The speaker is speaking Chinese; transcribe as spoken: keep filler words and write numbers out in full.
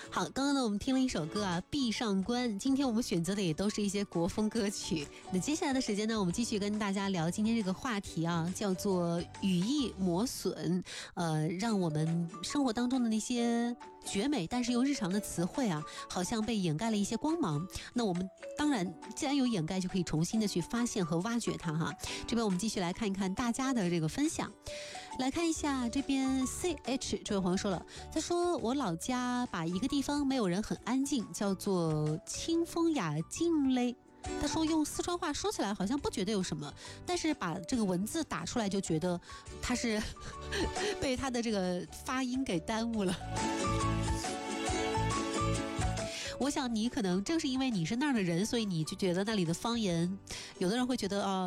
好，刚刚呢我们听了一首歌啊，闭上关。今天我们选择的也都是一些国风歌曲。那接下来的时间呢，我们继续跟大家聊今天这个话题啊，叫做语义磨损。呃，让我们生活当中的那些绝美但是又日常的词汇啊，好像被掩盖了一些光芒。那我们当然既然有掩盖，就可以重新的去发现和挖掘它哈。这边我们继续来看一看大家的这个分享。来看一下这边 C H 这位朋友说了，他说我老家把一个地方没有人很安静，叫做清风雅静嘞。他说用四川话说起来好像不觉得有什么，但是把这个文字打出来就觉得他是被他的这个发音给耽误了。我想你可能正是因为你是那儿的人，所以你就觉得那里的方言，有的人会觉得啊、呃